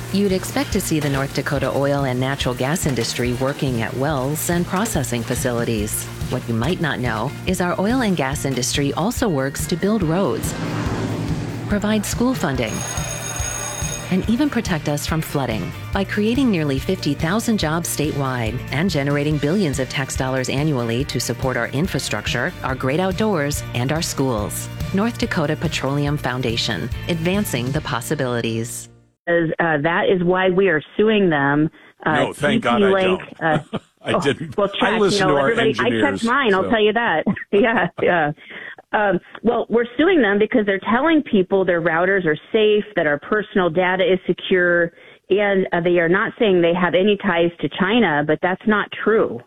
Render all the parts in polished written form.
You'd expect to see the North Dakota oil and natural gas industry working at wells and processing facilities. What you might not know is our oil and gas industry also works to build roads, provide school funding, and even protect us from flooding by creating nearly 50,000 jobs statewide and generating billions of tax dollars annually to support our infrastructure, our great outdoors, and our schools. North Dakota Petroleum Foundation, advancing the possibilities. That is why we are suing them. No, thank God I don't. I didn't. Well, check. I listen to our engineers. I checked mine. I'll tell you that. Yeah. Well, we're suing them because they're telling people their routers are safe, that our personal data is secure, and they are not saying they have any ties to China, but that's not true.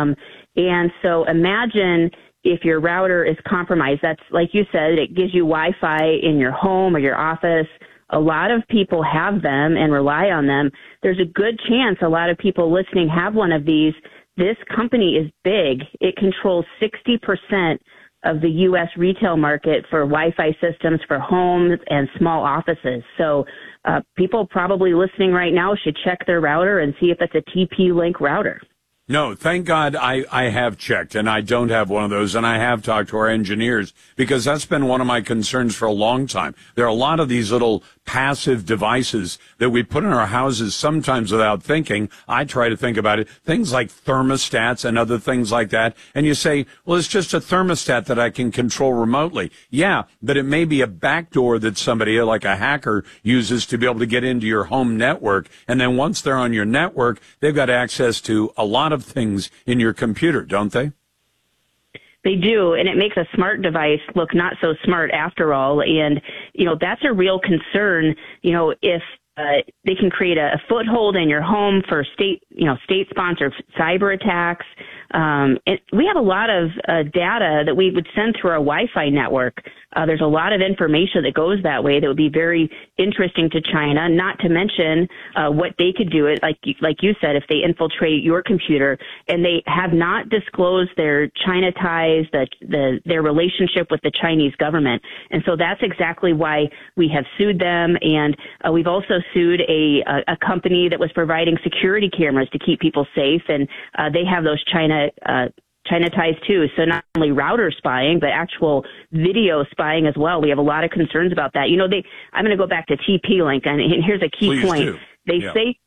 And so imagine if your router is compromised. That's, like you said, it gives you Wi-Fi in your home or your office. A lot of people have them and rely on them. There's a good chance a lot of people listening have one of these. This company is big. It controls 60% of the U.S. retail market for Wi-Fi systems for homes and small offices. So people probably listening right now should check their router and see if it's a TP-Link router. No, thank God I have checked, and I don't have one of those, and I have talked to our engineers, because that's been one of my concerns for a long time. There are a lot of these little passive devices that we put in our houses sometimes without thinking. I try to think about it, things like thermostats and other things like that, and you say, well, it's just a thermostat that I can control remotely. Yeah, but it may be a backdoor that somebody, like a hacker, uses to be able to get into your home network, and then once they're on your network, they've got access to a lot of things in your computer, don't they? They do, and it makes a smart device look not so smart after all. And, that's a real concern, if they can create a foothold in your home for state-sponsored cyber attacks. And we have a lot of data that we would send through our Wi-Fi network. There's a lot of information that goes that way that would be very interesting to China, not to mention what they could do, like you said, if they infiltrate your computer. And they have not disclosed their China ties, their relationship with the Chinese government. And so that's exactly why we have sued them. And we've also sued a company that was providing security cameras to keep people safe. And they have those China ties too. So not only router spying, but actual video spying as well. We have a lot of concerns about that. I'm going to go back to TP-Link, and here's a key point. Do. They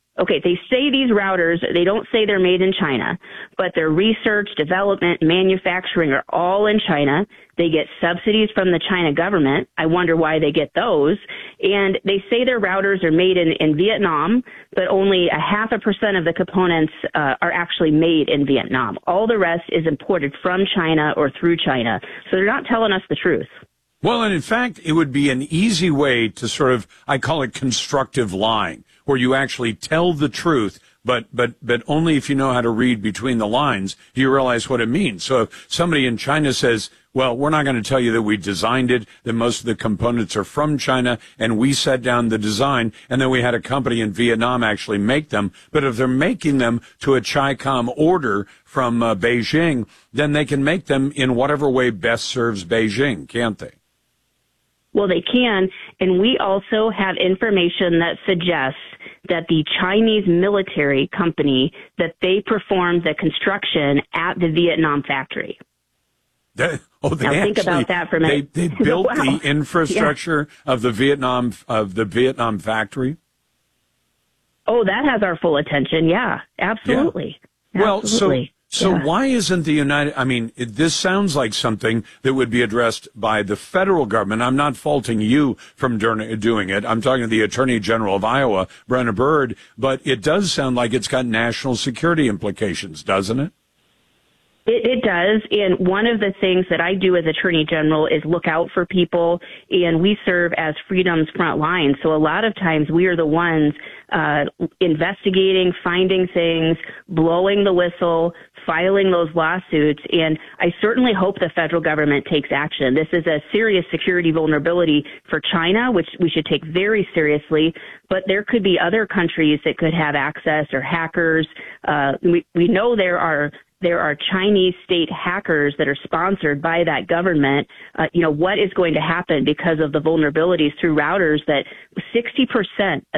say these routers, they don't say they're made in China, but their research, development, manufacturing are all in China. They get subsidies from the China government. I wonder why they get those. And they say their routers are made in Vietnam, but only 0.5% of the components are actually made in Vietnam. All the rest is imported from China or through China. So they're not telling us the truth. Well, and in fact, it would be an easy way to sort of, I call it constructive lying, where you actually tell the truth, but only if you know how to read between the lines do you realize what it means. So if somebody in China says, well, we're not going to tell you that we designed it, that most of the components are from China, and we set down the design, and then we had a company in Vietnam actually make them. But if they're making them to a Chi-Com order from Beijing, then they can make them in whatever way best serves Beijing, can't they? Well, they can, and we also have information that suggests that the Chinese military company, that they performed the construction at the Vietnam factory. Now think about that for a minute. They built the infrastructure of the Vietnam factory? Oh, that has our full attention, yeah, absolutely. Yeah. Well, absolutely. So why isn't this sounds like something that would be addressed by the federal government. I'm not faulting you from doing it. I'm talking to the Attorney General of Iowa, Brenna Bird, but it does sound like it's got national security implications, doesn't it? It does, and one of the things that I do as Attorney General is look out for people, and we serve as freedom's front line. So a lot of times we are the ones investigating, finding things, blowing the whistle, filing those lawsuits, and I certainly hope the federal government takes action. This is a serious security vulnerability for China, which we should take very seriously, but there could be other countries that could have access, or hackers. We know there are Chinese state hackers that are sponsored by that government. What is going to happen because of the vulnerabilities through routers that 60%